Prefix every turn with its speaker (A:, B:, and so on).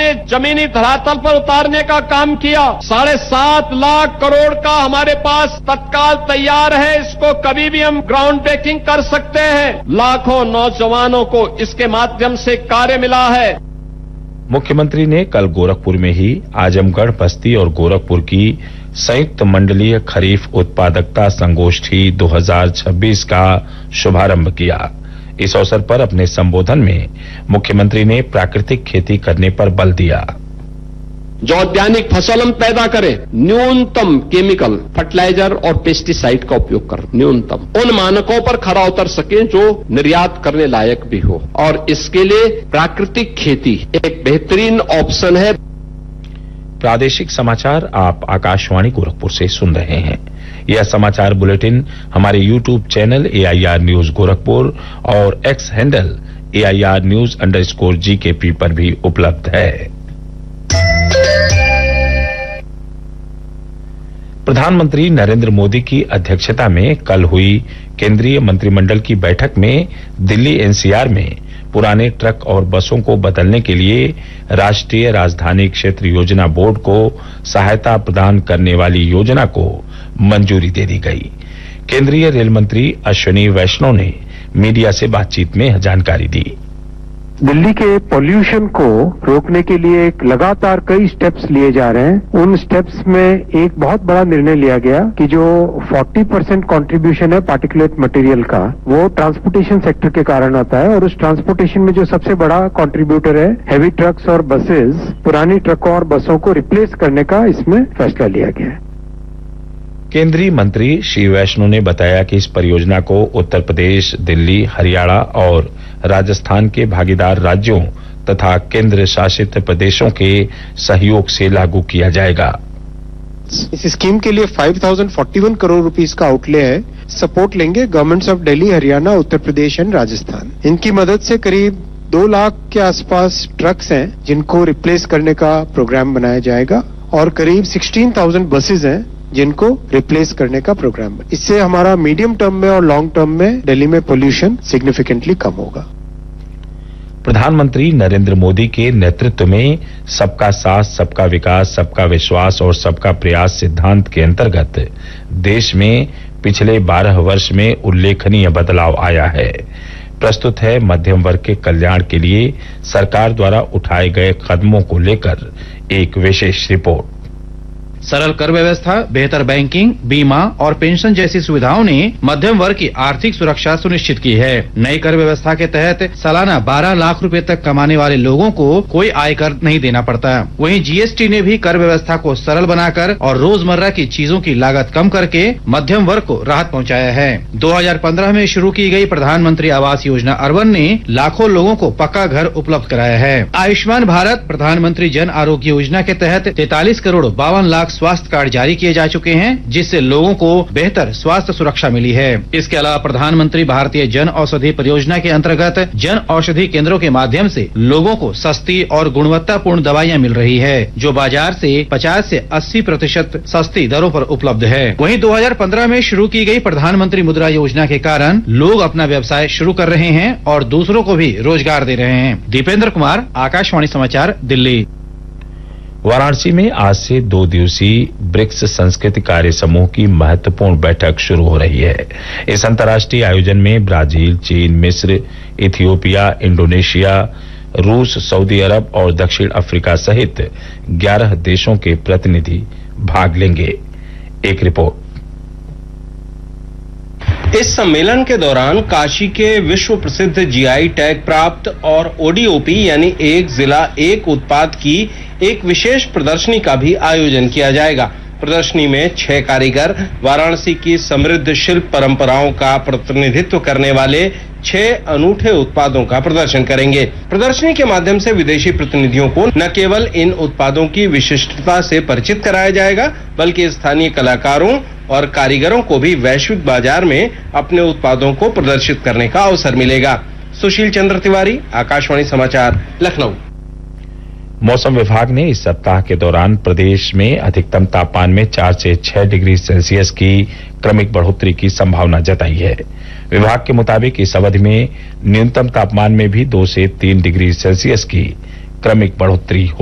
A: हमने जमीनी धरातल पर उतारने का काम किया। 7.5 लाख करोड़ का हमारे पास तत्काल तैयार है, इसको कभी भी हम ग्राउंड ब्रेकिंग कर सकते हैं। लाखों नौजवानों को इसके माध्यम से कार्य मिला है।
B: मुख्यमंत्री ने कल गोरखपुर में ही आजमगढ़, बस्ती और गोरखपुर की संयुक्त मंडलीय खरीफ उत्पादकता संगोष्ठी 2026 का शुभारंभ किया। इस अवसर पर अपने संबोधन में मुख्यमंत्री ने प्राकृतिक खेती करने पर बल दिया।
A: जो औद्यानिक फसल हम पैदा करें, न्यूनतम केमिकल, फर्टिलाइजर और पेस्टिसाइड का उपयोग कर, न्यूनतम उन मानकों पर खरा उतर सके जो निर्यात करने लायक भी हो, और इसके लिए प्राकृतिक खेती एक बेहतरीन ऑप्शन है।
B: प्रादेशिक समाचार आप आकाशवाणी गोरखपुर से सुन रहे हैं। यह समाचार बुलेटिन हमारे YouTube channel AIR news Gorakhpur और X हैंडल AIR News_GKP पर भी उपलब्ध है। प्रधानमंत्री नरेंद्र मोदी की अध्यक्षता में कल हुई केंद्रीय मंत्रिमंडल की बैठक में दिल्ली NCR में पुराने ट्रक और बसों को बदलने के लिए राष्ट्रीय राजधानी क्षेत्र योजना बोर्ड को सहायता प्रदान करने वाली योजना को मंजूरी दे दी गई। केंद्रीय रेल मंत्री अश्विनी वैष्णव ने मीडिया से बातचीत में यह जानकारी दी।
C: दिल्ली के पॉल्यूशन को रोकने के लिए एक लगातार कई स्टेप्स लिए जा रहे हैं। उन स्टेप्स में एक बहुत बड़ा निर्णय लिया गया कि जो 40% कंट्रीब्यूशन है पार्टिकुलेट मटेरियल का, वो ट्रांसपोर्टेशन सेक्टर के कारण आता है, और उस ट्रांसपोर्टेशन में जो सबसे बड़ा कंट्रीब्यूटर है हैवी ट्रक्स और बसेस, पुरानी ट्रकों और बसों को रिप्लेस करने का इसमें फैसला लिया गया है।
B: केंद्रीय मंत्री श्री वैष्णव ने बताया कि इस परियोजना को उत्तर प्रदेश, दिल्ली, हरियाणा और राजस्थान के भागीदार राज्यों तथा केंद्र शासित प्रदेशों के सहयोग से लागू किया जाएगा।
C: इस स्कीम के लिए 5041 करोड़ रुपीस का आउटले है। सपोर्ट लेंगे governments of Delhi, Haryana, Uttar Pradesh and Rajasthan. इनकी मदद से करीब 2 लाख के आसपास ट्रक्स हैं जिनको रिप्लेस करने का प्रोग्राम बनाया जाएगा, और करीब 16,000 बसेज हैं जिनको रिप्लेस करने का प्रोग्राम है। इससे हमारा मीडियम टर्म में और लॉन्ग टर्म में दिल्ली में पोल्यूशन सिग्निफिकेंटली कम होगा।
B: प्रधानमंत्री नरेंद्र मोदी के नेतृत्व में सबका साथ, सबका विकास, सबका विश्वास और सबका प्रयास सिद्धांत के अंतर्गत देश में पिछले 12 वर्ष में उल्लेखनीय बदलाव आया है। प्रस्तुत है मध्यम वर्ग के कल्याण के लिए सरकार द्वारा उठाए गए कदमों को लेकर एक विशेष रिपोर्ट।
D: सरल कर व्यवस्था, बेहतर बैंकिंग, बीमा और पेंशन जैसी सुविधाओं ने मध्यम वर्ग की आर्थिक सुरक्षा सुनिश्चित की है। नई कर व्यवस्था के तहत सालाना 12 लाख रुपए तक कमाने वाले लोगों को कोई आयकर नहीं देना पड़ता। वहीं GST ने भी कर व्यवस्था को सरल बनाकर और रोजमर्रा की चीजों की लागत कम करके मध्यम वर्ग को राहत पहुंचाया है। 2015 में शुरू की गई प्रधानमंत्री आवास योजना अर्बन ने लाखों लोगों को पक्का घर उपलब्ध कराया है। आयुष्मान भारत, प्रधानमंत्री जन आरोग्य योजना के तहत 43 करोड़ 52 लाख स्वास्थ्य कार्ड जारी किए जा चुके हैं, जिससे लोगों को बेहतर स्वास्थ्य सुरक्षा मिली है। इसके अलावा प्रधानमंत्री भारतीय जन औषधि परियोजना के अंतर्गत जन औषधि केंद्रों के माध्यम से लोगों को सस्ती और गुणवत्तापूर्ण दवाइयां मिल रही है, जो बाजार से 50 से 80% सस्ती दरों पर उपलब्ध है। वहीं 2015 में शुरू की गई प्रधानमंत्री मुद्रा योजना के कारण लोग अपना व्यवसाय शुरू कर रहे हैं और दूसरों को भी रोजगार दे रहे हैं। दीपेंद्र कुमार, आकाशवाणी समाचार, दिल्ली।
B: वाराणसी में आज से 2 दिवसीय ब्रिक्स संस्कृति कार्य समूह की महत्वपूर्ण बैठक शुरू हो रही है। इस अंतर्राष्ट्रीय आयोजन में ब्राजील, चीन, मिस्र, इथियोपिया, इंडोनेशिया, रूस, सऊदी अरब और दक्षिण अफ्रीका सहित 11 देशों के प्रतिनिधि भाग लेंगे। एक रिपोर्ट।
E: इस सम्मेलन के दौरान काशी के विश्व प्रसिद्ध GI टैग प्राप्त और ODOP यानी एक जिला एक उत्पाद की एक विशेष प्रदर्शनी का भी आयोजन किया जाएगा। प्रदर्शनी में 6 कारीगर वाराणसी की समृद्ध शिल्प परंपराओं का प्रतिनिधित्व करने वाले 6 अनूठे उत्पादों का प्रदर्शन करेंगे। प्रदर्शनी के माध्यम से विदेशी प्रतिनिधियों को न केवल इन उत्पादों की विशिष्टता से परिचित कराया जाएगा, बल्कि स्थानीय कलाकारों और कारीगरों को भी वैश्विक बाजार में अपने उत्पादों को प्रदर्शित करने का अवसर मिलेगा। सुशील चंद्र तिवारी, आकाशवाणी समाचार, लखनऊ।
B: मौसम विभाग ने इस सप्ताह के दौरान प्रदेश में अधिकतम तापमान में 4 से 6 डिग्री सेल्सियस की क्रमिक बढ़ोतरी की संभावना जताई है। विभाग के मुताबिक इस अवधि में न्यूनतम तापमान में भी 2 से 3 डिग्री सेल्सियस की क्रमिक बढ़ोतरी हो